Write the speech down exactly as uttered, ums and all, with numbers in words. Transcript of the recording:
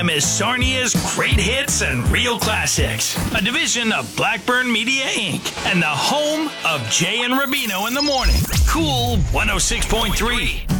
Home is Sarnia's Great Hits and Real Classics, a division of Blackburn Media Incorporated, and the home of Jay and Rubino in the morning. Cool one oh six point three.